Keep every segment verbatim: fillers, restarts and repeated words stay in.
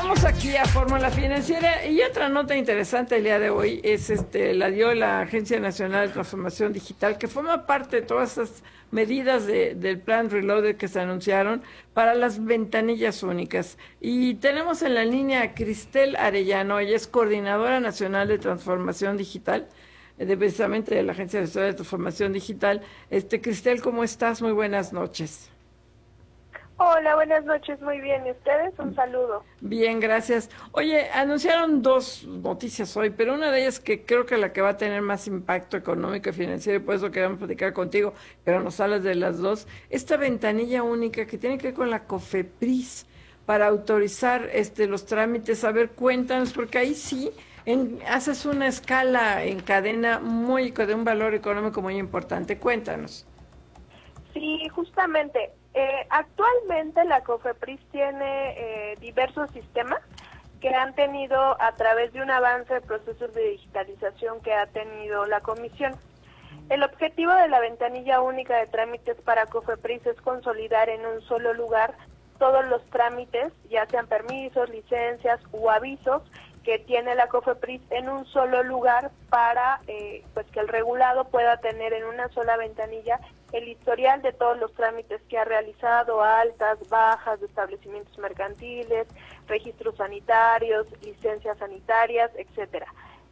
Regresamos aquí a Fórmula Financiera y otra nota interesante el día de hoy es este la dio la Agencia Nacional de Transformación Digital, que forma parte de todas esas medidas de, del plan Reloaded que se anunciaron para las ventanillas únicas. Y tenemos en la línea a Cristel Arellano, ella es coordinadora nacional de transformación digital, de, precisamente de la Agencia Nacional de Transformación Digital. Este, Cristel, ¿cómo estás? Muy buenas noches. Hola, buenas noches, muy bien. ¿Y ustedes? Un saludo. Bien, gracias. Oye, anunciaron dos noticias hoy, pero una de ellas que creo que la que va a tener más impacto económico y financiero, y por eso queremos platicar contigo, pero nos hablas de las dos, esta ventanilla única que tiene que ver con la COFEPRIS para autorizar este los trámites. A ver, cuéntanos, porque ahí sí en, haces una escala en cadena muy de un valor económico muy importante. Cuéntanos. Sí, justamente. Eh, actualmente la COFEPRIS tiene eh, diversos sistemas que han tenido a través de un avance de procesos de digitalización que ha tenido la Comisión. El objetivo de la ventanilla única de trámites para COFEPRIS es consolidar en un solo lugar todos los trámites, ya sean permisos, licencias u avisos que tiene la COFEPRIS en un solo lugar para eh, pues que el regulado pueda tener en una sola ventanilla el historial de todos los trámites que ha realizado, altas, bajas de establecimientos mercantiles, registros sanitarios, licencias sanitarias, etcétera.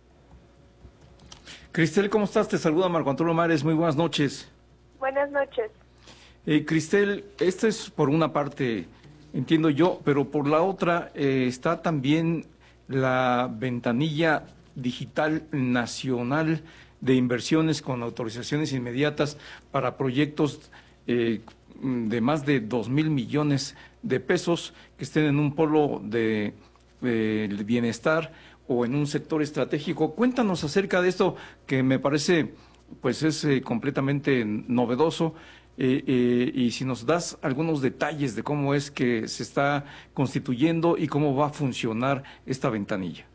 Cristel, ¿cómo estás? Te saluda Marco Antonio Mares, muy buenas noches. Buenas noches. Eh, Cristel, esto es por una parte, entiendo yo, pero por la otra eh, está también la ventanilla digital nacional de inversiones con autorizaciones inmediatas para proyectos eh, de más de dos mil millones de pesos que estén en un polo de, de bienestar o en un sector estratégico. Cuéntanos acerca de esto que me parece pues es eh, completamente novedoso eh, eh, y si nos das algunos detalles de cómo es que se está constituyendo y cómo va a funcionar esta ventanilla.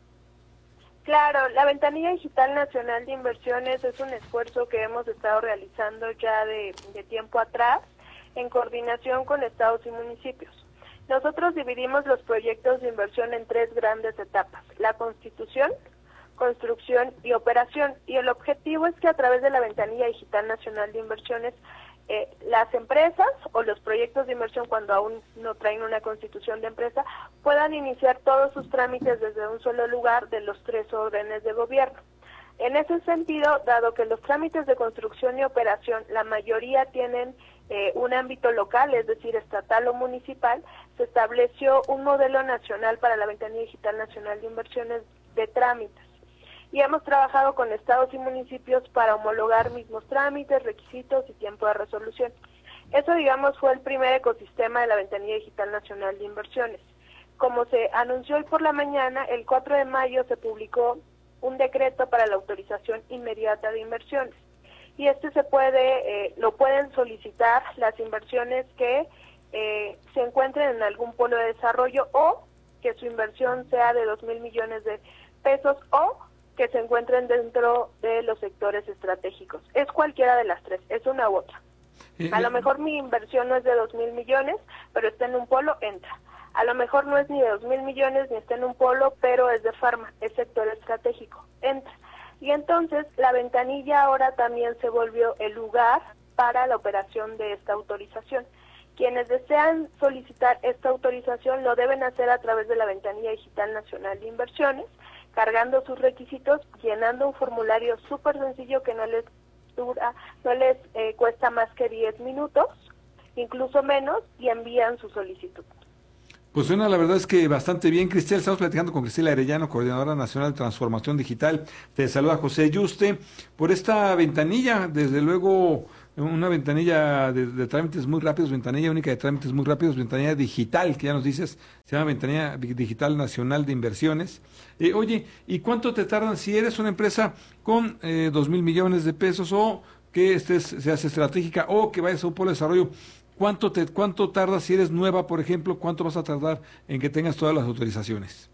Claro, la Ventanilla Digital Nacional de Inversiones es un esfuerzo que hemos estado realizando ya de, de tiempo atrás en coordinación con estados y municipios. Nosotros dividimos los proyectos de inversión en tres grandes etapas: la constitución, construcción y operación. Y el objetivo es que a través de la Ventanilla Digital Nacional de Inversiones Eh, las empresas o los proyectos de inversión, cuando aún no traen una constitución de empresa, puedan iniciar todos sus trámites desde un solo lugar de los tres órdenes de gobierno. En ese sentido, dado que los trámites de construcción y operación, la mayoría tienen eh, un ámbito local, es decir, estatal o municipal, se estableció un modelo nacional para la Ventanilla Digital Nacional de Inversiones de trámites. Y hemos trabajado con estados y municipios para homologar mismos trámites, requisitos y tiempo de resolución. Eso, digamos, fue el primer ecosistema de la Ventanilla Digital Nacional de Inversiones. Como se anunció hoy por la mañana, el cuatro de mayo se publicó un decreto para la autorización inmediata de inversiones. Y este se puede, eh, lo pueden solicitar las inversiones que eh, se encuentren en algún polo de desarrollo o que su inversión sea de dos mil millones de pesos o que se encuentren dentro de los sectores estratégicos. Es cualquiera de las tres, es una u otra. A lo mejor mi inversión no es de dos mil millones, pero está en un polo, entra. A lo mejor no es ni de dos mil millones, ni está en un polo, pero es de farma, es sector estratégico, entra. Y entonces la ventanilla ahora también se volvió el lugar para la operación de esta autorización. Quienes desean solicitar esta autorización lo deben hacer a través de la Ventanilla Digital Nacional de Inversiones, cargando sus requisitos, llenando un formulario súper sencillo que no les dura, no les eh, cuesta más que diez minutos, incluso menos, y envían su solicitud. Pues suena, la verdad es que bastante bien, Cristel. Estamos platicando con Cristel Arellano, Coordinadora Nacional de Transformación Digital. Te saluda José Yuste por esta ventanilla, desde luego una ventanilla de, de trámites muy rápidos, ventanilla única de trámites muy rápidos, ventanilla digital, que ya nos dices, se llama Ventanilla Digital Nacional de Inversiones. Eh, oye, ¿y cuánto te tardan si eres una empresa con eh, dos mil millones de pesos o que estés, seas estratégica o que vayas a un polo de desarrollo? ¿Cuánto te cuánto tardas si eres nueva, por ejemplo? ¿Cuánto vas a tardar en que tengas todas las autorizaciones?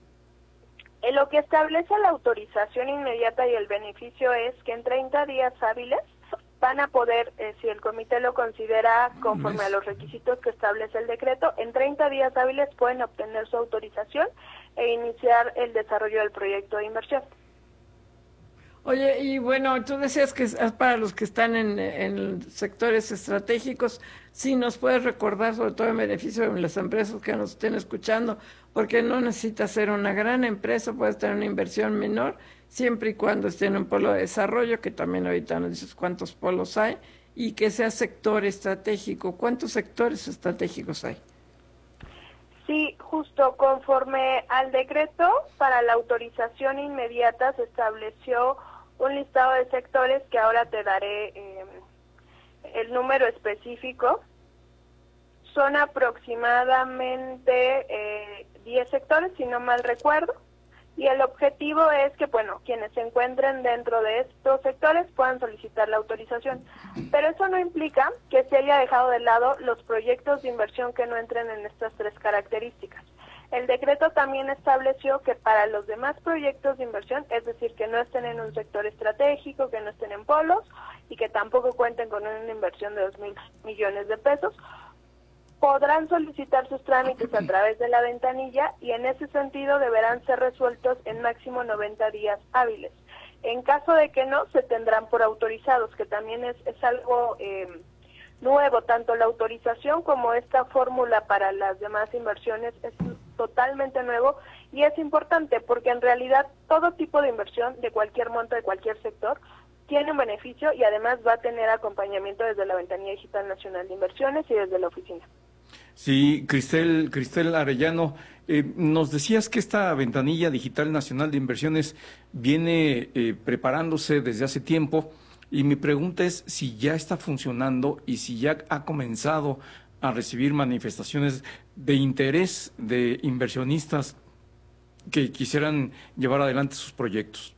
En lo que establece la autorización inmediata y el beneficio es que en treinta días hábiles van a poder, eh, si el comité lo considera conforme a los requisitos que establece el decreto, en treinta días hábiles pueden obtener su autorización e iniciar el desarrollo del proyecto de inversión. Oye, y bueno, tú decías que es para los que están en, en sectores estratégicos. Sí, nos puedes recordar, sobre todo en beneficio de las empresas que nos estén escuchando, porque no necesitas ser una gran empresa, puedes tener una inversión menor, siempre y cuando esté en un polo de desarrollo, que también ahorita nos dices cuántos polos hay, y que sea sector estratégico. ¿Cuántos sectores estratégicos hay? Sí, justo conforme al decreto para la autorización inmediata se estableció un listado de sectores que ahora te daré eh, el número específico. Son aproximadamente eh, diez sectores, si no mal recuerdo, y el objetivo es que, bueno, quienes se encuentren dentro de estos sectores puedan solicitar la autorización. Pero eso no implica que se haya dejado de lado los proyectos de inversión que no entren en estas tres características. El decreto también estableció que para los demás proyectos de inversión, es decir, que no estén en un sector estratégico, que no estén en polos y que tampoco cuenten con una inversión de dos mil millones de pesos, podrán solicitar sus trámites a través de la ventanilla y en ese sentido deberán ser resueltos en máximo noventa días hábiles. En caso de que no, se tendrán por autorizados, que también es, es algo eh, nuevo, tanto la autorización como esta fórmula para las demás inversiones es totalmente nuevo y es importante porque en realidad todo tipo de inversión de cualquier monto, de cualquier sector, tiene un beneficio y además va a tener acompañamiento desde la Ventanilla Digital Nacional de Inversiones y desde la oficina. Sí, Cristel, Cristel Arellano, eh, nos decías que esta Ventanilla Digital Nacional de Inversiones viene eh, preparándose desde hace tiempo y mi pregunta es si ya está funcionando y si ya ha comenzado a recibir manifestaciones de interés de inversionistas que quisieran llevar adelante sus proyectos.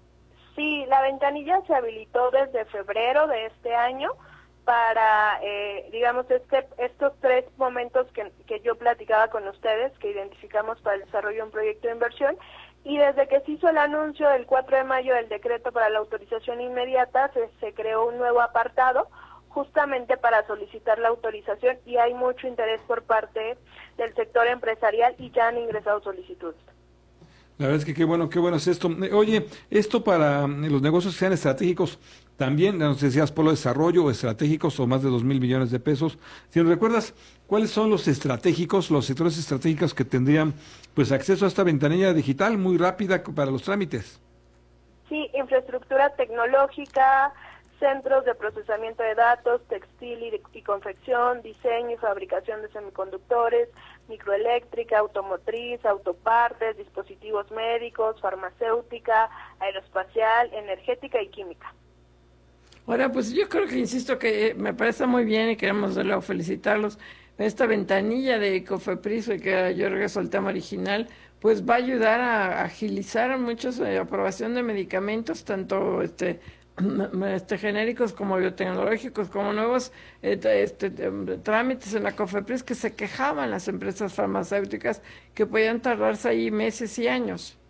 Sí, la ventanilla se habilitó desde febrero de este año para, eh, digamos, este, estos tres momentos que, que yo platicaba con ustedes, que identificamos para el desarrollo de un proyecto de inversión, y desde que se hizo el anuncio del cuatro de mayo del decreto para la autorización inmediata, se, se creó un nuevo apartado justamente para solicitar la autorización y hay mucho interés por parte del sector empresarial y ya han ingresado solicitudes. La verdad es que qué bueno, qué bueno es esto. Oye, esto para los negocios que sean estratégicos, también, nos decías, polo de desarrollo, estratégicos o más de dos mil millones de pesos. Si nos recuerdas, ¿cuáles son los estratégicos, los sectores estratégicos que tendrían pues acceso a esta ventanilla digital muy rápida para los trámites? Sí, infraestructura tecnológica, centros de procesamiento de datos, textil y, y confección, diseño y fabricación de semiconductores, microeléctrica, automotriz, autopartes, dispositivos médicos, farmacéutica, aeroespacial, energética y química. Ahora, pues yo creo que, insisto, que me parece muy bien y queremos de luego felicitarlos. Esta ventanilla de COFEPRIS, que yo regreso al tema original, pues va a ayudar a agilizar muchos eh, aprobación de medicamentos, tanto este Este, genéricos como biotecnológicos, como nuevos eh, este, trámites en la COFEPRIS que se quejaban las empresas farmacéuticas que podían tardarse ahí meses y años.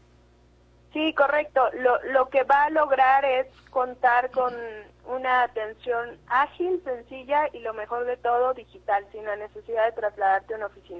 Sí, correcto. Lo, lo que va a lograr es contar con una atención ágil, sencilla y lo mejor de todo, digital, sin la necesidad de trasladarte a una oficina.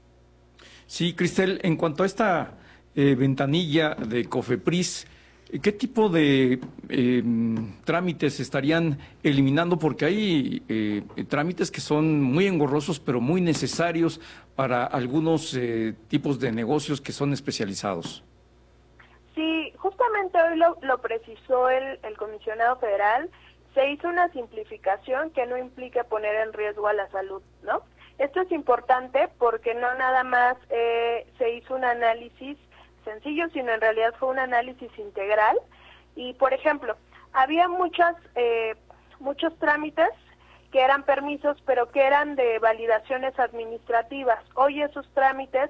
Sí, Cristel, en cuanto a esta eh, ventanilla de COFEPRIS, ¿qué tipo de eh, trámites estarían eliminando? Porque hay eh, trámites que son muy engorrosos, pero muy necesarios para algunos eh, tipos de negocios que son especializados. Sí, justamente hoy lo, lo precisó el, el comisionado federal. Se hizo una simplificación que no implica poner en riesgo a la salud, ¿no? Esto es importante porque no nada más eh, se hizo un análisis sencillo, sino en realidad fue un análisis integral y, por ejemplo, había muchas eh, muchos trámites que eran permisos, pero que eran de validaciones administrativas. Hoy esos trámites